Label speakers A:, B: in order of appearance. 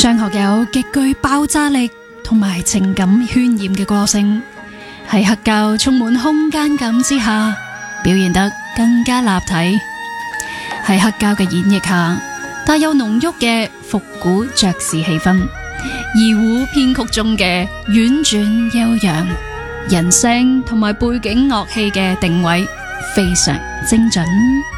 A: 張學友極具爆炸力同埋情感渲染嘅歌聲，喺黑膠充滿空間感之下，表現得更加立體。喺黑膠嘅演繹下，帶有濃郁嘅復古爵士氣氛，二胡編曲中嘅婉轉悠揚，人聲同埋背景樂器嘅定位非常精準。